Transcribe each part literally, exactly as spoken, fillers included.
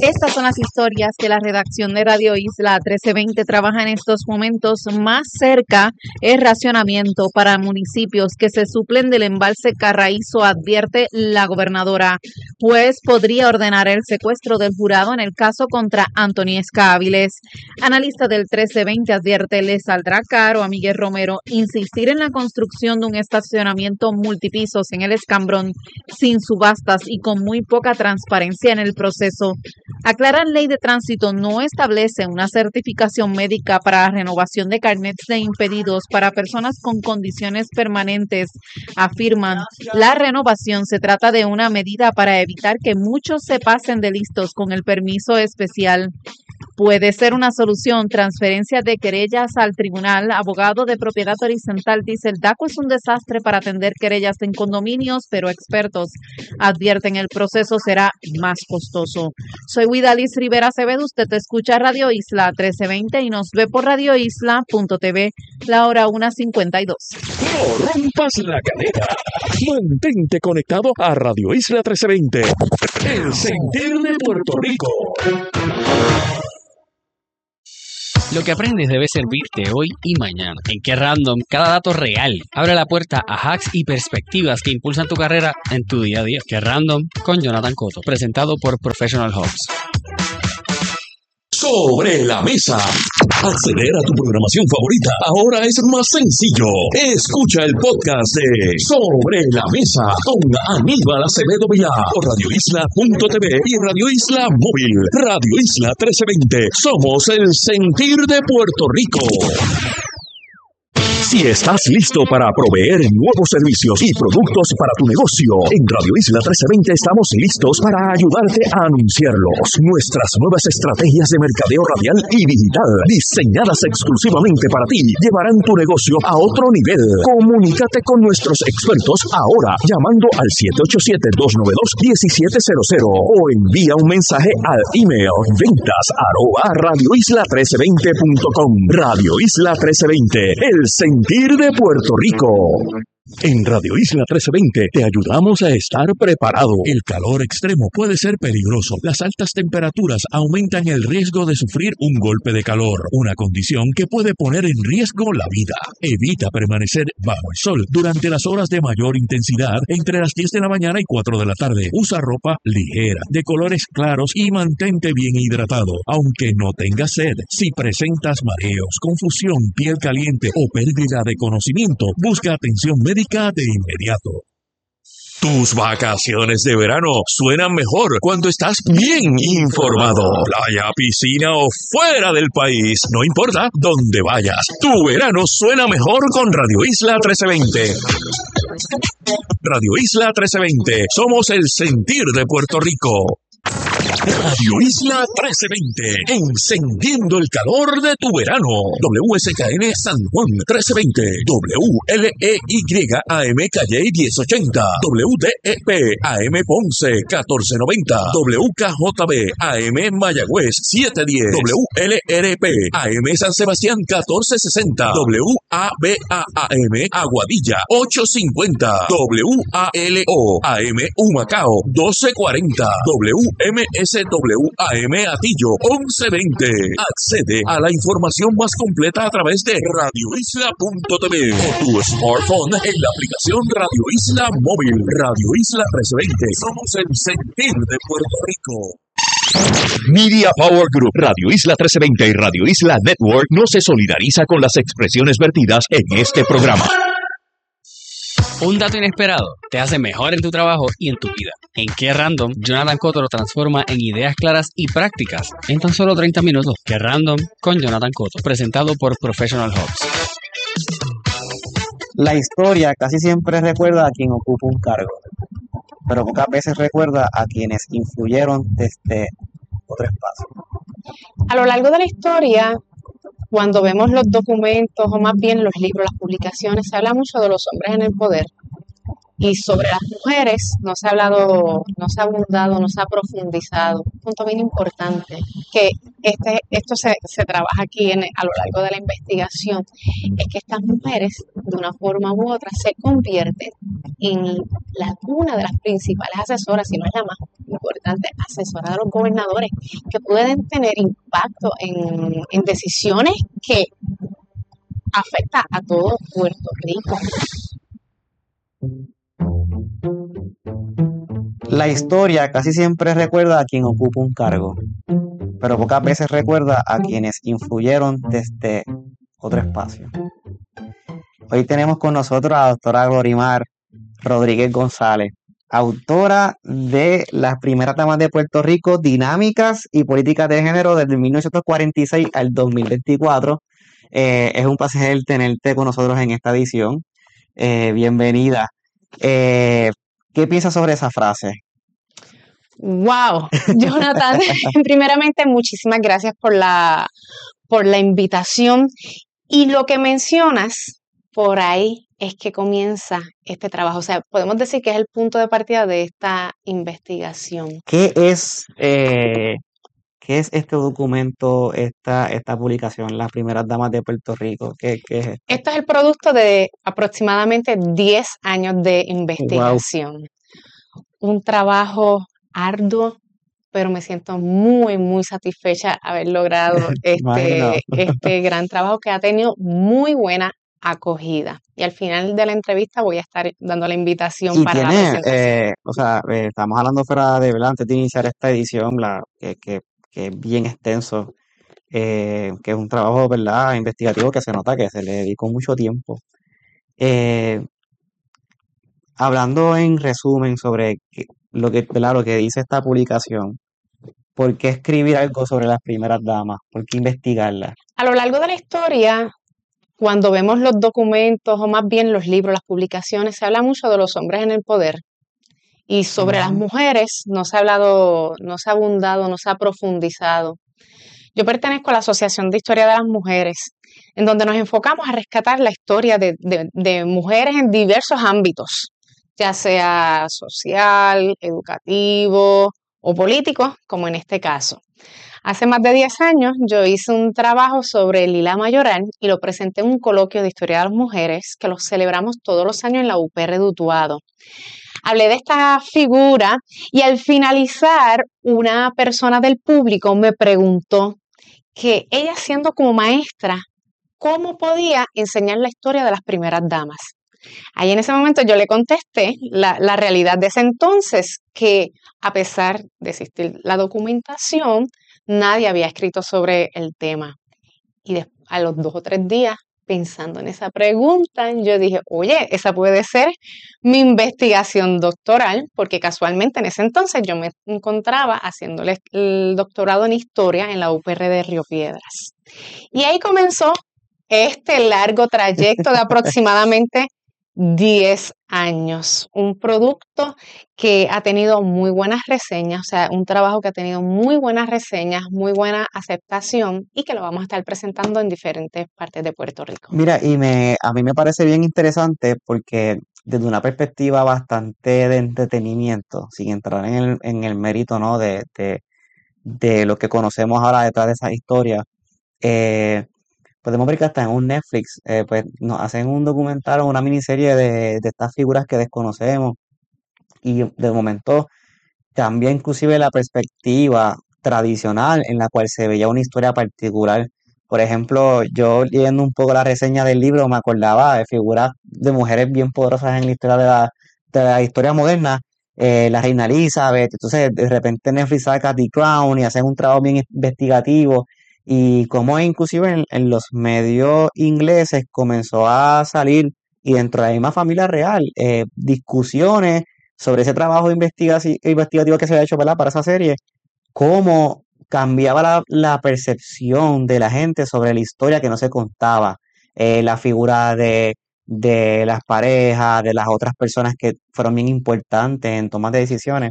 Estas son las historias que la redacción de Radio Isla trece veinte trabaja en estos momentos. Más cerca es racionamiento para municipios que se suplen del embalse Carraízo, advierte la gobernadora. Juez podría ordenar el secuestro del jurado en el caso contra Anthony Escáviles. Analista del trece veinte advierte le saldrá caro a Miguel Romero insistir en la construcción de un estacionamiento multipisos en el Escambrón sin subastas y con muy poca transparencia en el proceso. Aclaran ley de tránsito no establece una certificación médica para la renovación de carnets de impedidos para personas con condiciones permanentes. Afirman, la renovación se trata de una medida para evitar que muchos se pasen de listos con el permiso especial. Puede ser una solución, transferencia de querellas al tribunal. Abogado de propiedad horizontal dice el D A C O es un desastre para atender querellas en condominios, pero expertos advierten el proceso será más costoso. Soy Widalis Rivera Acevedo, usted te escucha Radio Isla trece veinte y nos ve por radio isla punto t v, la hora una cincuenta y dos. No rompas la cadena. Mantente conectado a Radio Isla trece veinte, el sentir de Puerto Rico. Lo que aprendes debe servirte hoy y mañana. En Qué Random, cada dato real abre la puerta a hacks y perspectivas que impulsan tu carrera en tu día a día. Qué Random con Jonathan Cotto, presentado por Professional Hubs. Sobre la mesa. Acceder a tu programación favorita ahora es más sencillo. Escucha el podcast de Sobre la Mesa con Aníbal Acevedo Vilá por radio isla punto t v y Radio Isla Móvil. Radio Isla trece veinte. Somos el sentir de Puerto Rico. Si estás listo para proveer nuevos servicios y productos para tu negocio, en Radio Isla trece veinte estamos listos para ayudarte a anunciarlos. Nuestras nuevas estrategias de mercadeo radial y digital, diseñadas exclusivamente para ti, llevarán tu negocio a otro nivel. Comunícate con nuestros expertos ahora llamando al siete ocho siete, dos nueve dos, uno siete cero cero o envía un mensaje al email ventas arroba radio isla trece veinte punto com. Radio Isla trece veinte, el sentir de Puerto Rico. En Radio Isla trece veinte te ayudamos a estar preparado. El calor extremo puede ser peligroso. Las altas temperaturas aumentan el riesgo de sufrir un golpe de calor, una condición que puede poner en riesgo la vida. Evita permanecer bajo el sol durante las horas de mayor intensidad entre las diez de la mañana y cuatro de la tarde. Usa ropa ligera, de colores claros y mantente bien hidratado, aunque no tengas sed. Si presentas mareos, confusión, piel caliente o pérdida de conocimiento, busca atención médica de inmediato. Tus vacaciones de verano suenan mejor cuando estás bien informado. Playa, piscina o fuera del país, no importa dónde vayas. Tu verano suena mejor con Radio Isla trece veinte. Radio Isla trece veinte, somos el sentir de Puerto Rico. Radio Isla trece veinte, encendiendo el calor de tu verano. W S K N San Juan trece veinte, W L E Y A M Calle diez ochenta, W D E P A M Ponce catorce noventa, W K J B A M Mayagüez setecientos diez, W L R P A M San Sebastián catorce sesenta, W A B A A M Aguadilla ochocientos cincuenta, W A L O A M Humacao doce cuarenta, W M S W A M Atillo once veinte. Accede a la información más completa a través de radio isla punto t v o tu smartphone en la aplicación Radio Isla Móvil. Radio Isla trece veinte. Somos el sentir de Puerto Rico. Media Power Group, Radio Isla trece veinte y Radio Isla Network no se solidariza con las expresiones vertidas en este programa. Un dato inesperado te hace mejor en tu trabajo y en tu vida. En Qué Random, Jonathan Cotto lo transforma en ideas claras y prácticas en tan solo treinta minutos. Qué Random con Jonathan Cotto, presentado por Professional Hubs. La historia casi siempre recuerda a quien ocupa un cargo, pero pocas veces recuerda a quienes influyeron desde otro espacio. A lo largo de la historia, cuando vemos los documentos, o más bien los libros, las publicaciones, se habla mucho de los hombres en el poder. Y sobre las mujeres no se ha hablado, no se ha abundado, no se ha profundizado. Un punto bien importante, que este, esto se, se trabaja aquí en, a lo largo de la investigación, es que estas mujeres, de una forma u otra, se convierten en la, una de las principales asesoras, si no es la más importante, asesora de los gobernadores, que pueden tener impacto en, en decisiones que afectan a todo Puerto Rico. La historia casi siempre recuerda a quien ocupa un cargo, pero pocas veces recuerda a quienes influyeron desde otro espacio. Hoy tenemos con nosotros a la doctora Glorimar Rodríguez González, autora de Las primeras damas de Puerto Rico, Dinámicas y Políticas de Género desde mil novecientos cuarenta y seis al dos mil veinticuatro. Eh, es un placer tenerte con nosotros en esta edición. Eh, bienvenida. Eh, ¿Qué piensas sobre esa frase? Wow, Jonathan, primeramente muchísimas gracias por la, por la invitación. Y lo que mencionas, por ahí es que comienza este trabajo. O sea, podemos decir que es el punto de partida de esta investigación. ¿Qué es, eh, qué es este documento, esta, esta publicación, Las primeras damas de Puerto Rico? ¿Qué, qué es esto? Esto es el producto de aproximadamente diez años de investigación. Wow. Un trabajo arduo, pero me siento muy, muy satisfecha haber logrado este, este gran trabajo que ha tenido muy buena acogida. Y al final de la entrevista voy a estar dando la invitación y para tiene, la presentación. Eh, o sea, eh, estamos hablando fuera de verdad, antes de iniciar esta edición, la, que, que, que es bien extenso, eh, que es un trabajo, ¿verdad?, investigativo que se nota que se le dedicó mucho tiempo. Eh, hablando en resumen sobre que, lo que, ¿verdad?, lo que dice esta publicación, ¿por qué escribir algo sobre las primeras damas? ¿Por qué investigarlas? A lo largo de la historia, cuando vemos los documentos, o más bien los libros, las publicaciones, se habla mucho de los hombres en el poder. Y sobre uh-huh. las mujeres no se ha hablado, no se ha abundado, no se ha profundizado. Yo pertenezco a la Asociación de Historia de las Mujeres, en donde nos enfocamos a rescatar la historia de, de, de mujeres en diversos ámbitos, ya sea social, educativo o político, como en este caso. Hace más de diez años yo hice un trabajo sobre Lila Mayoral y lo presenté en un coloquio de historia de las mujeres que lo celebramos todos los años en la U P R de Utuado. Hablé de esta figura y al finalizar una persona del público me preguntó que ella, siendo como maestra, ¿cómo podía enseñar la historia de las primeras damas? Ahí en ese momento yo le contesté la, la realidad de ese entonces, que a pesar de existir la documentación, nadie había escrito sobre el tema. Y de, a los dos o tres días, pensando en esa pregunta, yo dije, oye, esa puede ser mi investigación doctoral, porque casualmente en ese entonces yo me encontraba haciendo el doctorado en historia en la U P R de Río Piedras. Y ahí comenzó este largo trayecto de aproximadamente diez años, un producto que ha tenido muy buenas reseñas, o sea, un trabajo que ha tenido muy buenas reseñas, muy buena aceptación y que lo vamos a estar presentando en diferentes partes de Puerto Rico. Mira, y me, a mí me parece bien interesante porque desde una perspectiva bastante de entretenimiento, sin entrar en el, en el mérito, ¿no?, de, de, de lo que conocemos ahora detrás de esas historias, eh, podemos ver que hasta en un Netflix eh, pues nos hacen un documental o una miniserie de, de estas figuras que desconocemos y de momento cambia inclusive la perspectiva tradicional en la cual se veía una historia particular. Por ejemplo, yo leyendo un poco la reseña del libro me acordaba de figuras de mujeres bien poderosas en la historia de la, de la historia moderna, eh, la reina Elizabeth. Entonces de repente Netflix saca The Crown y hacen un trabajo bien investigativo. Y como inclusive en, en los medios ingleses comenzó a salir, y dentro de la misma familia real, eh, discusiones sobre ese trabajo investigati- investigativo que se había hecho, ¿verdad?, para esa serie, cómo cambiaba la, la percepción de la gente sobre la historia que no se contaba, eh, la figura de, de las parejas, de las otras personas que fueron bien importantes en tomas de decisiones.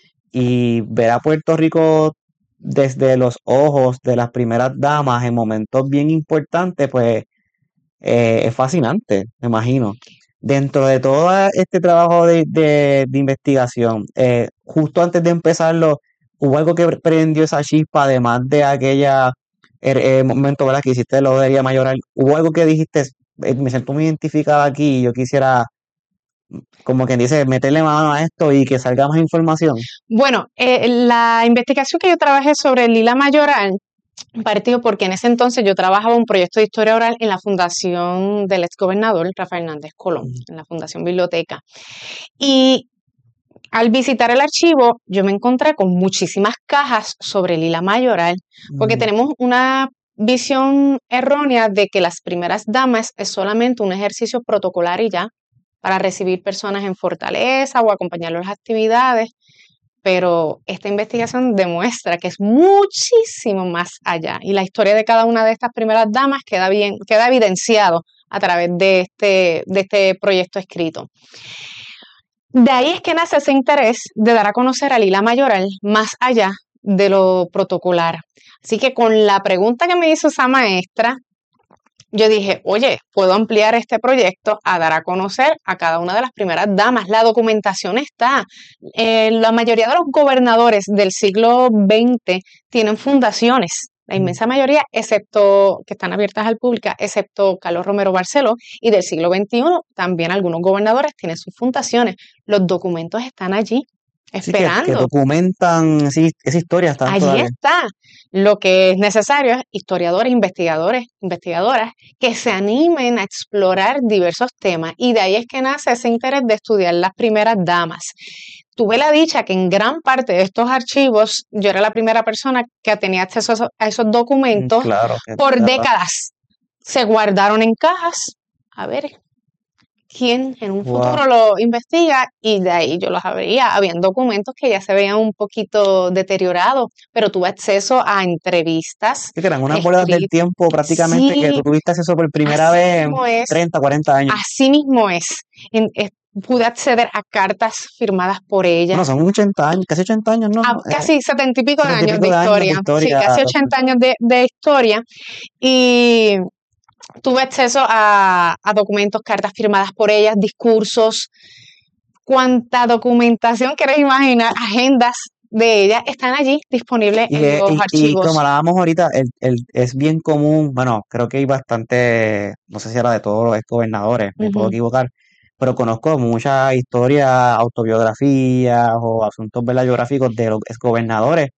Y ver a Puerto Rico desde los ojos de las primeras damas en momentos bien importantes, pues eh, es fascinante, me imagino. dentro de todo este trabajo de, de, de investigación, eh, justo antes de empezarlo, ¿hubo algo que prendió esa chispa, además de aquella er, eh, momento, ¿verdad?, que hiciste lo de Lila Mayoral? ¿Hubo algo que dijiste, eh, me siento muy identificada aquí y yo quisiera, como quien dice, meterle mano a esto y que salga más información? Bueno, eh, la investigación que yo trabajé sobre Lila Mayoral partió porque en ese entonces yo trabajaba un proyecto de historia oral en la fundación del exgobernador Rafael Hernández Colón, en la Fundación Biblioteca. Y al visitar el archivo, yo me encontré con muchísimas cajas sobre Lila Mayoral, porque Mm. tenemos una visión errónea de que las primeras damas es solamente un ejercicio protocolar y ya, para recibir personas en Fortaleza o acompañarlos en las actividades, pero esta investigación demuestra que es muchísimo más allá y la historia de cada una de estas primeras damas queda bien, queda evidenciado a través de este, de este proyecto escrito. De ahí es que nace ese interés de dar a conocer a Lila Mayoral más allá de lo protocolar. Así que con la pregunta que me hizo esa maestra, yo dije, oye, puedo ampliar este proyecto a dar a conocer a cada una de las primeras damas. La documentación está. Eh, la mayoría de los gobernadores del siglo veinte tienen fundaciones. La inmensa mayoría, excepto, que están abiertas al público, excepto Carlos Romero Barceló, y del siglo veintiuno también algunos gobernadores tienen sus fundaciones. Los documentos están allí, esperando. Sí, que, que documentan sí, esa historia. Están Allí todavía. está. Lo que es necesario es historiadores, investigadores, investigadoras que se animen a explorar diversos temas y de ahí es que nace ese interés de estudiar las primeras damas. Tuve la dicha que en gran parte de estos archivos yo era la primera persona que tenía acceso a esos, a esos documentos Claro, que- por claro. décadas. Se guardaron en cajas. A ver, quién en un Wow. futuro lo investiga y de ahí yo los abría. Habían documentos que ya se veían un poquito deteriorados, pero tuve acceso a entrevistas. Sí, que eran unas bolas del escritas. tiempo prácticamente que Sí, tú tuviste acceso por primera así vez en mismo es. treinta, cuarenta años. Así mismo es. En- es- pude acceder a cartas firmadas por ella. Bueno, son ochenta años, casi ochenta años, ¿no? A Eh, casi setenta y pico de setenta y años pico de de años de historia. Sí, historia. casi ochenta años de, de historia. Y tuve acceso a, a documentos, cartas firmadas por ellas, discursos, cuánta documentación quieres imaginar, agendas de ella están allí disponibles Y, en eh, los y, y archivos. como hablábamos ahorita, el, el- es bien común, bueno, creo que hay bastante, no sé si era de todos los exgobernadores, me puedo Ujú. equivocar, pero conozco muchas historias, autobiografías o asuntos, ¿verdad?, biográficos de los exgobernadores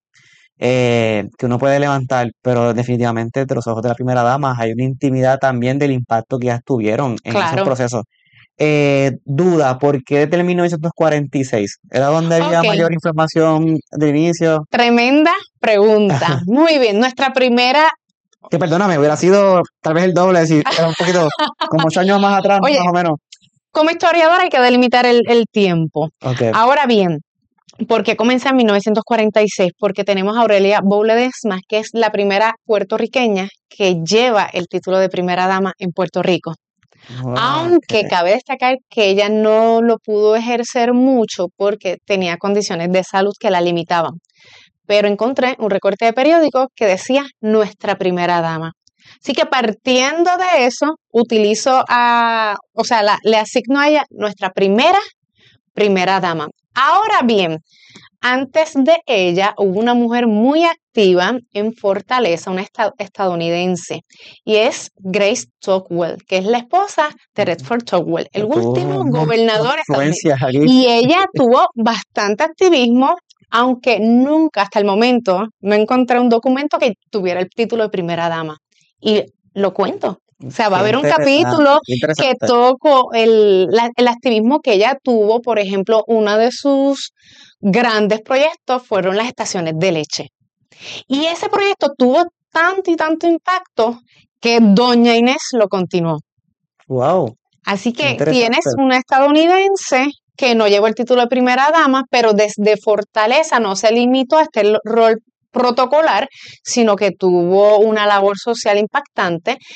eh, que uno puede levantar, pero definitivamente de los ojos de la primera dama hay una intimidad también del impacto que ya tuvieron en esos Claro. procesos. Eh, duda, ¿por qué desde mil novecientos cuarenta y seis? ¿Era donde había Ok. mayor información de inicio? Tremenda pregunta. Muy bien. Nuestra primera, Que perdóname, hubiera sido tal vez el doble, si era un poquito, como ocho años más atrás, Oye, más o menos. como historiadora hay que delimitar el, el tiempo. Ok. Ahora bien, ¿por qué comienza en mil novecientos cuarenta y seis? Porque tenemos a Aurelia Bow Ledesma, que es la primera puertorriqueña que lleva el título de primera dama en Puerto Rico. Wow, Aunque ok. cabe destacar que ella no lo pudo ejercer mucho porque tenía condiciones de salud que la limitaban. Pero encontré un recorte de periódico que decía nuestra primera dama. Así que partiendo de eso, utilizo a, o sea, la- le asigno a ella nuestra primera, primera dama. Ahora bien, antes de ella hubo una mujer muy activa en Fortaleza, una esta- estadounidense, y es Grace Tocqueville, que es la esposa de Redford Tocqueville, el Tuvo último un montón de gobernador estadounidense. influencias aquí. Y ella tuvo bastante activismo, aunque nunca hasta el momento no encontré un documento que tuviera el título de primera dama. Y lo cuento. O sea, va a Qué haber un interesante, capítulo qué que interesante. tocó el, la- el activismo que ella tuvo. Por ejemplo, uno de sus grandes proyectos fueron las estaciones de leche. Y ese proyecto tuvo tanto y tanto impacto que Doña Inés lo continuó. Wow, Así qué que interesante. tienes una estadounidense que no llevó el título de primera dama, pero desde Fortaleza no se limitó a este lo- rol protocolar, sino que tuvo una labor social impactante.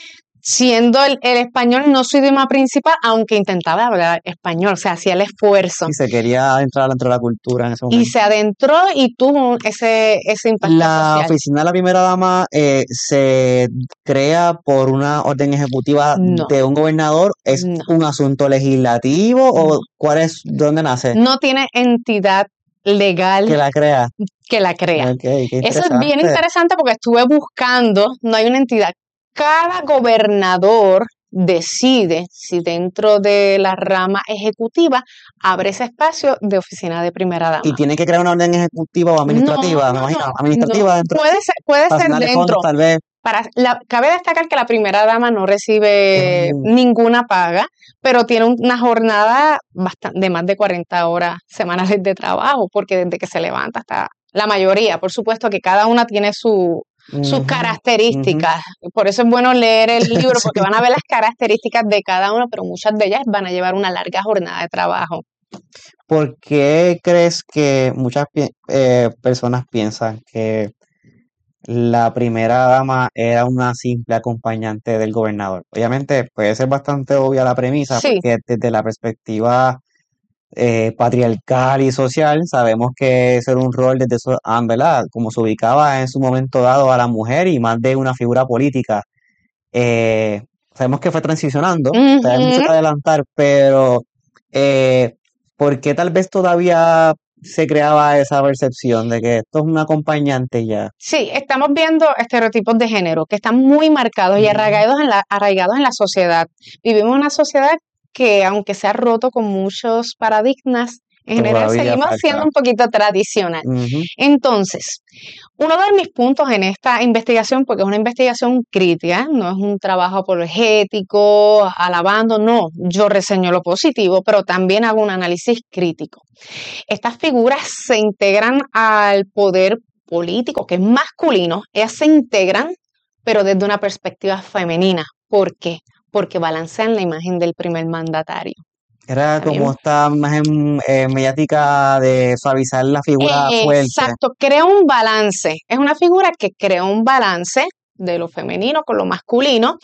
siendo el, el español no su idioma principal, aunque intentaba hablar español, o sea, hacía el esfuerzo. Y se quería entrar dentro de la cultura en ese Y momento. se adentró y tuvo ese, ese impacto La social. oficina de la primera dama eh, se crea por una orden ejecutiva No, de un gobernador. ¿Es no, un asunto legislativo o no. cuál es, dónde nace No tiene entidad legal que la crea? que la crea. Ok, qué Eso es bien interesante. interesante porque estuve buscando, no hay una entidad. Cada gobernador decide si dentro de la rama ejecutiva abre ese espacio de oficina de primera dama. Y tiene que crear una orden ejecutiva o administrativa, No, me no, imagino, no, administrativa no. dentro Puede ser, puede para ser asignarle dentro. fondos, tal vez. Para la, cabe destacar que la primera dama no recibe Mm, ninguna paga, pero tiene un- una jornada bastan- de más de cuarenta horas semanales de trabajo, porque desde que se levanta hasta la mayoría, por supuesto que cada una tiene su, sus ujú, características. Por eso es bueno leer el libro, porque sí. van a ver las características de cada uno, pero muchas de ellas van a llevar una larga jornada de trabajo. ¿Por qué crees que muchas pi- eh, personas piensan que la primera dama era una simple acompañante del gobernador? Obviamente puede ser bastante obvia la premisa, Sí, porque desde la perspectiva eh, patriarcal y social sabemos que ese era un rol desde eso, ah, ¿verdad? Como se ubicaba en su momento dado a la mujer y más de una figura política. Eh, sabemos que fue transicionando, todavía hay mucho ujú. que adelantar, pero eh, ¿por qué tal vez todavía se creaba esa percepción de que esto es un acompañante ya? Sí, estamos viendo estereotipos de género que están muy marcados y Ujú. arraigados en la, arraigados en la sociedad. Vivimos en una sociedad que, aunque se ha roto con muchos paradigmas, en general Todavía seguimos siendo falta. un poquito tradicional. Ujú. Entonces, uno de mis puntos en esta investigación, porque es una investigación crítica, no es un trabajo apologético, alabando, no, yo reseño lo positivo, pero también hago un análisis crítico. Estas figuras se integran al poder político, que es masculino, ellas se integran, pero desde una perspectiva femenina. ¿Por qué? Porque balancean la imagen del primer mandatario. Era ¿Está como bien? esta imagen eh, mediática de suavizar la figura fuerte. Exacto, crea un balance. Es una figura que crea un balance de lo femenino con lo masculino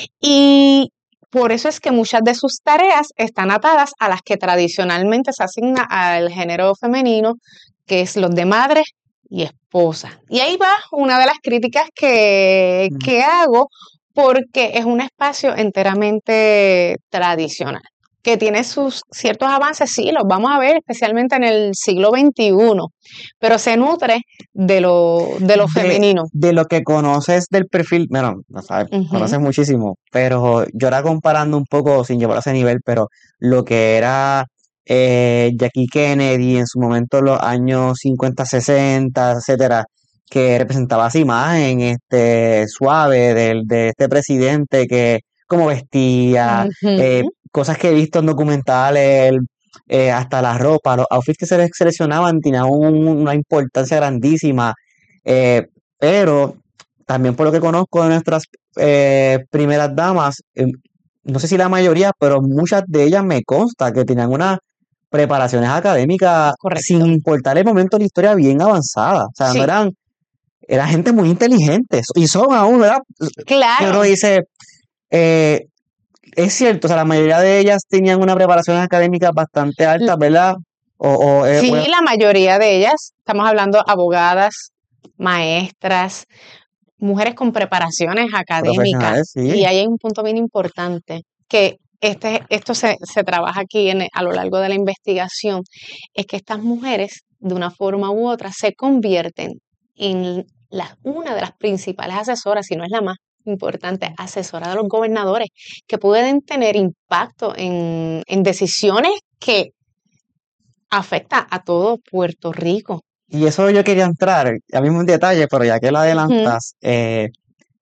y por eso es que muchas de sus tareas están atadas a las que tradicionalmente se asigna al género femenino, que es los de madre y esposa. Y ahí va una de las críticas que, Mm. que hago porque es un espacio enteramente tradicional, que tiene sus ciertos avances, sí, los vamos a ver especialmente en el siglo veintiuno, pero se nutre de lo, de lo De, femenino. de lo que conoces del perfil, bueno, no sabes, Ujú. conoces muchísimo, pero yo era comparando un poco, sin llevarlo a ese nivel, pero lo que era eh, Jackie Kennedy en su momento, los años cincuenta, sesenta, etcétera, que representaba esa imagen este, suave del, de este presidente que como vestía, eh, Ujú. cosas que he visto en documentales, eh, hasta la ropa, los outfits que se les seleccionaban tenían un- una importancia grandísima, eh, pero también por lo que conozco de nuestras eh, primeras damas, eh, no sé si la mayoría, pero muchas de ellas me consta que tenían unas preparaciones académicas Correcto. sin importar el momento de la historia bien avanzada. O sea, no Sí, eran, era gente muy inteligente y son aún, ¿verdad? Que uno claro. dice, eh, es cierto, o sea, la mayoría de ellas tenían una preparación académica bastante alta, ¿verdad? O, o, eh, o Sí, era la mayoría de ellas, estamos hablando abogadas, maestras, mujeres con preparaciones académicas. profesionales, sí. Y ahí hay un punto bien importante, que este, esto se, se trabaja aquí en, a lo largo de la investigación, es que estas mujeres, de una forma u otra, se convierten en la, una de las principales asesoras, si no es la más importante, asesora de los gobernadores, que pueden tener impacto en, en decisiones que afecta a todo Puerto Rico. Y eso yo quería entrar, ya mismo en detalle, pero ya que lo Ujú. adelantas, eh,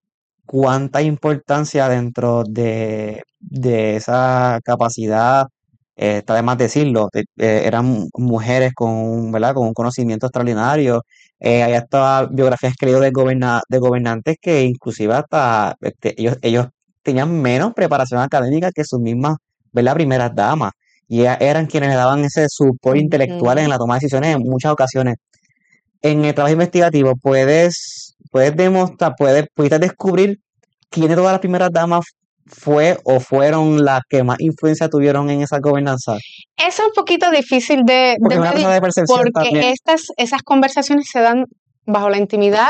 cuánta importancia dentro de, de esa capacidad, eh, está de más decirlo, de- eh, eran mujeres con, un, ¿verdad? Con un conocimiento extraordinario. Eh, hay hasta biografías que he leído de, goberna- de gobernantes que inclusive hasta este, ellos, ellos tenían menos preparación académica que sus mismas, ¿verdad? Primeras damas. Y ellas eran quienes le daban ese support intelectual en Ujú. la toma de decisiones en muchas ocasiones. En el trabajo investigativo puedes, puedes demostrar, puedes, pudiste descubrir quiénes de todas las primeras damas fue o fueron las que más influencia tuvieron en esa gobernanza? Es un poquito difícil de, Porque de es una medir, cosa de percepción porque también. estas, esas conversaciones se dan bajo la intimidad